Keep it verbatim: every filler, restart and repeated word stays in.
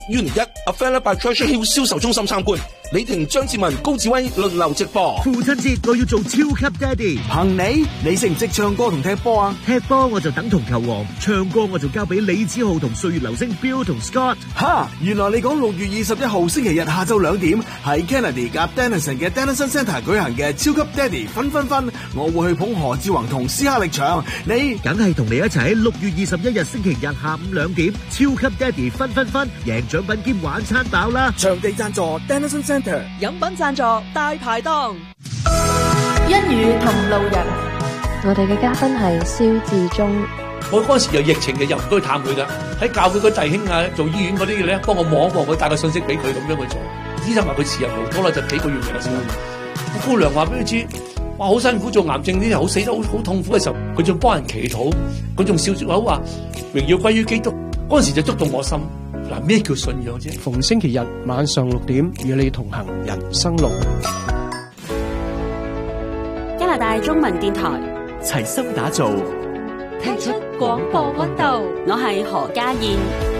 Unit 一 Avella by Treasure Hill 銷售中心參觀，李婷、張志文、高志威輪流直播。 父親節我要做超級爹哋， 憑你，你識唔識唱歌同踢波啊？ 踢波我就等同球王，唱歌我就交俾李子浩同歲月流星 Bill 同 Scott。 哈，原來你講六月二十一號星期日下晝兩點喺 Kennedy 夾 Denison 嘅 Denison Centre 舉行嘅超級爹哋分分分，我會去捧何志宏同斯哈力場，你梗係同你一齊喺六月二十一日星期日下午兩點超級爹哋分分分，贏獎品兼玩餐飽啦！ 場地贊助 Denison Centre， 飲品贊助大排檔， 一語同路人。我哋嘅嘉賓係蕭志忠。 我嗰陣時有疫情嘅，又唔該去探佢噶，喺教佢個弟兄啊，做醫院嗰啲嘅咧，幫我望一望佢，帶個信息俾佢咁樣去做。醫生話佢時日無多啦，就幾個月嘅時候。個姑娘話俾佢知，哇，好辛苦做癌症呢啲，好死得好好痛苦嘅時候，佢仲幫人祈禱，佢仲笑住口話榮耀歸於基督。嗰陣時就觸動我心。嗱，咩叫信仰啫？ 逢星期日晚上六點與你同行人生路。 加拿大中文電台齊心打造， 聽出廣播溫度。我係何家燕。